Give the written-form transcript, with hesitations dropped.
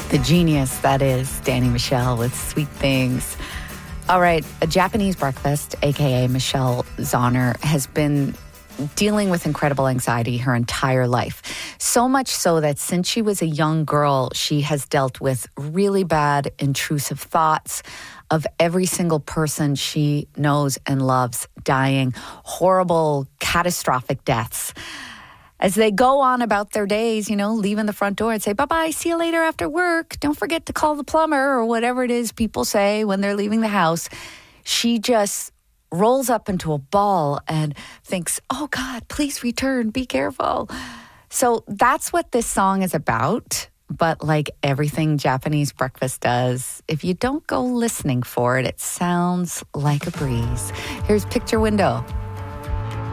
The genius that is Danny Michel with Sweet Things. All right, A Japanese Breakfast, aka Michelle Zauner, has been dealing with incredible anxiety her entire life. So much so that since she was a young girl, she has dealt with really bad, intrusive thoughts of every single person she knows and loves dying, horrible, catastrophic deaths. As they go on about their days, leaving the front door and say, bye-bye, see you later after work. Don't forget to call the plumber or whatever it is people say when they're leaving the house. She just rolls up into a ball and thinks, oh God, please return, be careful. So that's what this song is about. But like everything Japanese Breakfast does, if you don't go listening for it, it sounds like a breeze. Here's Picture Window.